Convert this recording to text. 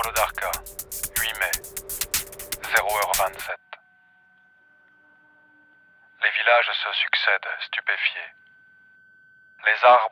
Volodarka, 8 mai, 0h27. Les villages se succèdent, stupéfiés. Les arbres